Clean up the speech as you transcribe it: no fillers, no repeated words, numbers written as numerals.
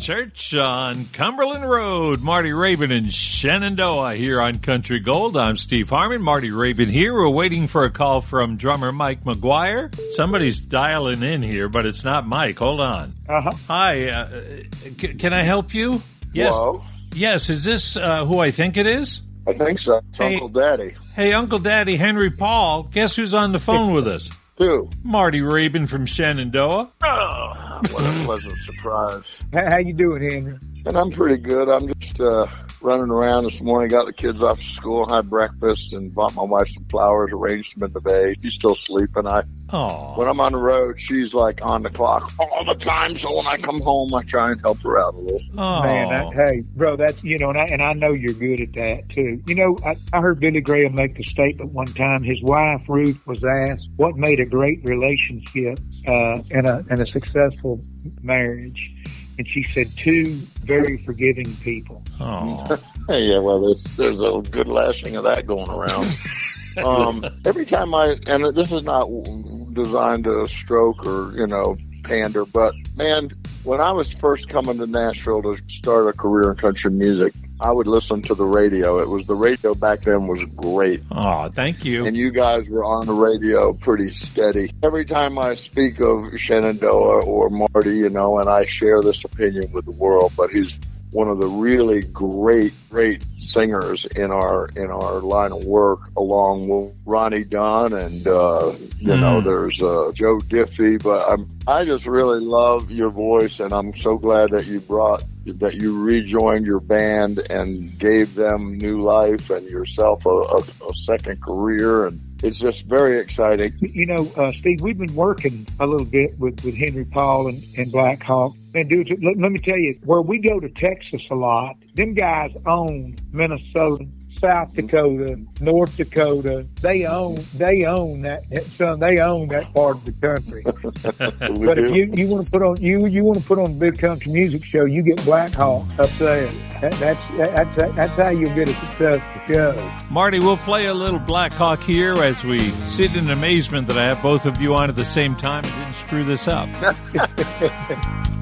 Church on Cumberland Road. Marty Raybon and Shenandoah here on Country Gold. I'm Steve Harmon. Marty Raybon here. We're waiting for a call from drummer Mike McGuire. Somebody's dialing in here, but it's not Mike. Hold on. Hi. Can I help you? Yes. Hello? Yes. Is this who I think it is? I think so. It's Uncle Daddy. Hey, Uncle Daddy, Henry Paul. Guess who's on the phone with us? Who? Marty Raybon from Shenandoah. Oh, what a pleasant surprise. How you doing, Henry? And I'm pretty good. I'm just running around this morning, got the kids off to school, had breakfast, and bought my wife some flowers, arranged them in the vase. She's still sleeping. When I'm on the road, she's like on the clock all the time. So when I come home, I try and help her out a little. Oh. Man, hey, bro, that's, and I know you're good at that, too. I heard Billy Graham make the statement one time. His wife, Ruth, was asked what made a great relationship and a successful marriage. And she said, 2 very forgiving people. Oh. Yeah, well, there's a good lashing of that going around. Every time and this is not designed to stroke or, pander, but, man, when I was first coming to Nashville to start a career in country music, I would listen to the radio. The radio back then was great. Oh, thank you. And you guys were on the radio pretty steady. Every time I speak of Shenandoah or Marty, and I share this opinion with the world, but he's one of the really great singers in our line of work, along with Ronnie Dunn and there's Joe Diffie. But I just really love your voice, and I'm so glad that you rejoined your band and gave them new life and yourself a second career, and it's just very exciting. Steve, we've been working a little bit with Henry Paul and Black Hawk. And dude, let me tell you, where we go to Texas a lot, them guys own Minnesota, South Dakota, North Dakota. They own that, son. They own that part of the country. But if you want to put on you want to put on a big country music show, you get Black Hawk up there. That's how you'll get a successful show. Marty, we'll play a little Black Hawk here as we sit in amazement that I have both of you on at the same time and didn't screw this up.